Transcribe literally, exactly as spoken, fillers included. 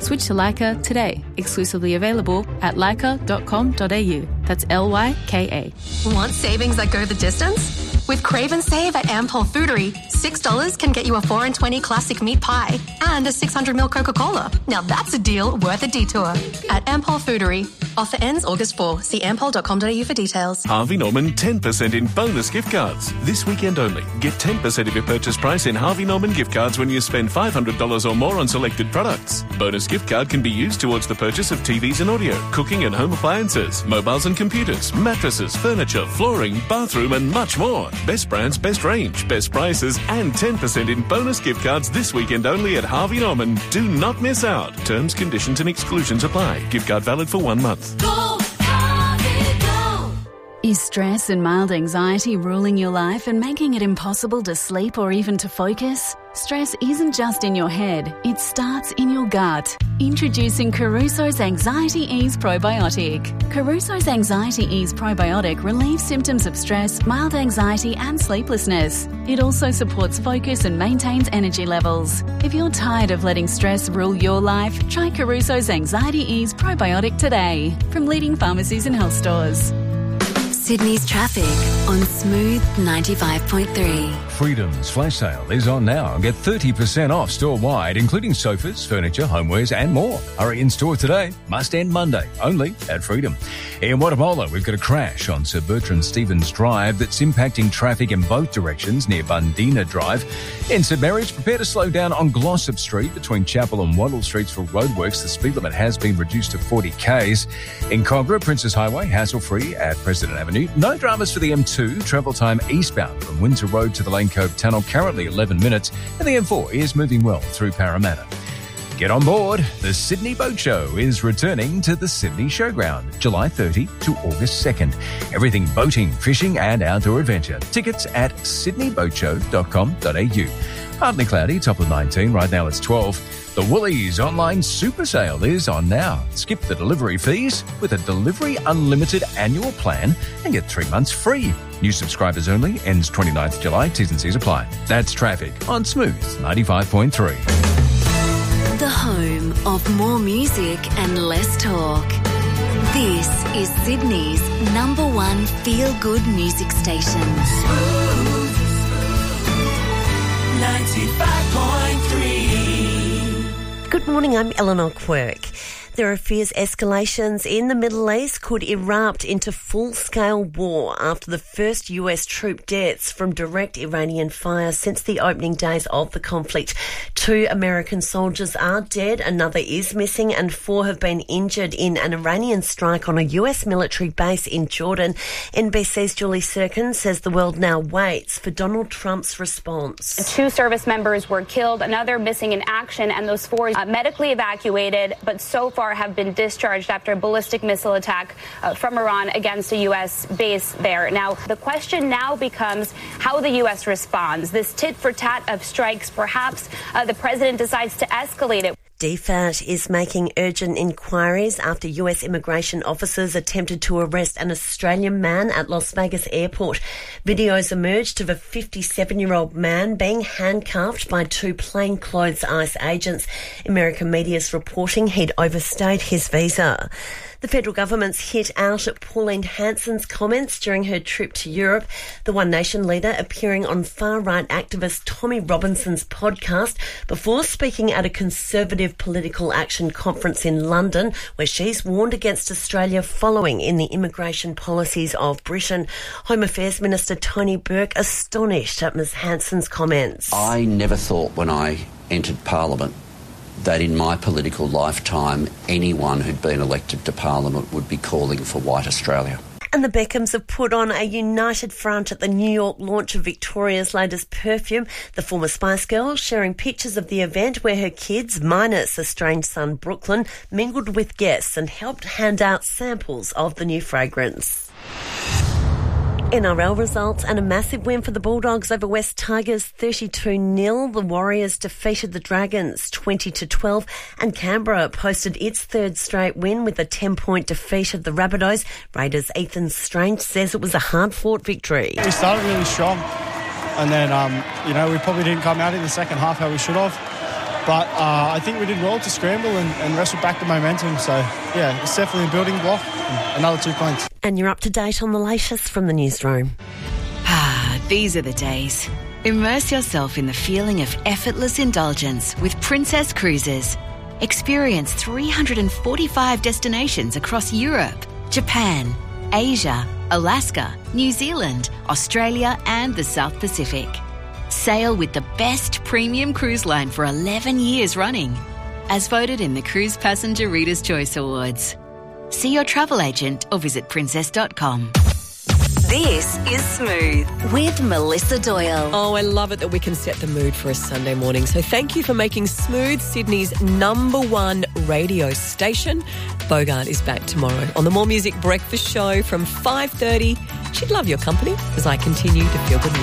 Switch to Lyca today. Exclusively available at lyca dot com dot a u. That's L Y K A. Want savings that go the distance? With Crave and Save at Ampol Foodery, six dollars can get you a four and twenty classic meat pie and a six hundred milliliter Coca-Cola. Now that's a deal worth a detour. At Ampol Foodery. Offer ends August fourth. See ampol dot com dot a u for details. Harvey Norman ten percent in bonus gift cards. This weekend only. Get ten percent of your purchase price in Harvey Norman gift cards when you spend five hundred dollars or more on selected products. Bonus gift card can be used towards the purchase of T Vs and audio, cooking and home appliances, mobiles and computers, mattresses, furniture, flooring, bathroom and much more. Best brands, best range, best prices and ten percent in bonus gift cards this weekend only at Harvey Norman. Do not miss out. Terms, conditions and exclusions apply. Gift card valid for one month. Go, Harvey, go. Is stress and mild anxiety ruling your life and making it impossible to sleep or even to focus? Stress isn't just in your head, it starts in your gut. Introducing Caruso's Anxiety Ease Probiotic. Caruso's Anxiety Ease Probiotic relieves symptoms of stress, mild anxiety and sleeplessness. It also supports focus and maintains energy levels. If you're tired of letting stress rule your life, try Caruso's Anxiety Ease Probiotic today from leading pharmacies and health stores. Sydney's traffic on Smooth ninety-five point three. Freedom's flash sale is on now. Get thirty percent off store-wide, including sofas, furniture, homewares and more. Hurry in store today. Must end Monday. Only at Freedom. In Watamola, we've got a crash on Sir Bertrand Stevens Drive that's impacting traffic in both directions near Bundina Drive. In St Mary's, prepare to slow down on Glossop Street between Chapel and Waddle Streets for roadworks. The speed limit has been reduced to forty kays. In Cogra, Princess Highway, hassle-free at President Avenue. No dramas for the M two. Travel time eastbound from Windsor Road to the Lane Cove Tunnel, currently eleven minutes. And the M four is moving well through Parramatta. Get on board. The Sydney Boat Show is returning to the Sydney Showground, July thirtieth to August second. Everything boating, fishing and outdoor adventure. Tickets at sydney boat show dot com dot a u. Partly cloudy, top of nineteen. Right now it's twelve. The Woolies online super sale is on now. Skip the delivery fees with a Delivery Unlimited annual plan and get three months free. New subscribers only. Ends twenty-ninth of July. T's and C's apply. That's traffic on Smooth ninety-five point three. The home of more music and less talk. This is Sydney's number one feel-good music station. Smooth ninety-five point three. Good morning, I'm Eleanor Quirk. There are fears escalations in the Middle East could erupt into full-scale war after the first U S troop deaths from direct Iranian fire since the opening days of the conflict. Two American soldiers are dead, another is missing, and four have been injured in an Iranian strike on a U S military base in Jordan. N B C's Julie Sirkin says the world now waits for Donald Trump's response. Two service members were killed, another missing in action, and those four uh, medically evacuated, but so far have been discharged after a ballistic missile attack uh, from Iran against a U S base there. Now, the question now becomes how the U S responds. This tit-for-tat of strikes, perhaps uh, the president decides to escalate it. D F A T is making urgent inquiries after U S immigration officers attempted to arrest an Australian man at Las Vegas airport. Videos emerged of a fifty-seven-year-old man being handcuffed by two plainclothes ICE agents. American media is reporting he'd overstayed his visa. The federal government's hit out at Pauline Hanson's comments during her trip to Europe. The One Nation leader appearing on far-right activist Tommy Robinson's podcast before speaking at a Conservative Political Action conference in London, where she's warned against Australia following in the immigration policies of Britain. Home Affairs Minister Tony Burke astonished at Ms Hanson's comments. I never thought when I entered Parliament that in my political lifetime anyone who'd been elected to Parliament would be calling for white Australia. And the Beckhams have put on a united front at the New York launch of Victoria's latest perfume. The former Spice Girl sharing pictures of the event where her kids, minus estranged son Brooklyn, mingled with guests and helped hand out samples of the new fragrance. N R L results and a massive win for the Bulldogs over West Tigers thirty-two nil. The Warriors defeated the Dragons twenty to twelve and Canberra posted its third straight win with a ten-point defeat of the Rabbitohs. Raiders' Ethan Strange says it was a hard-fought victory. We started really strong and then, um, you know, we probably didn't come out in the second half how we should have. but uh, I think we did well to scramble and, and wrestle back the momentum. So, yeah, it's definitely a building block. Another two points. And you're up to date on the latest from the newsroom. Ah, these are the days. Immerse yourself in the feeling of effortless indulgence with Princess Cruises. Experience three hundred forty-five destinations across Europe, Japan, Asia, Alaska, New Zealand, Australia and the South Pacific. Sail with the best premium cruise line for eleven years running, as voted in the Cruise Passenger Reader's Choice Awards. See your travel agent or visit princess dot com. This is Smooth with Melissa Doyle. Oh, I love it that we can set the mood for a Sunday morning. So thank you for making Smooth Sydney's number one radio station. Bogart is back tomorrow on the More Music Breakfast Show from five thirty. She'd love your company as I continue to feel good music.